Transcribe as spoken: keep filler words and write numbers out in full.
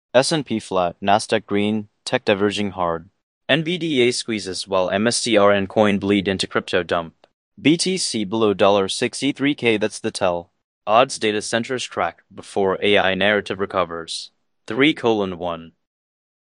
S and P flat, Nasdaq green, tech diverging hard. N V D A squeezes while M S T R and coin bleed into crypto dump. B T C below sixty-three K, that's the tell. Odds data centers crack before A I narrative recovers. three colon one.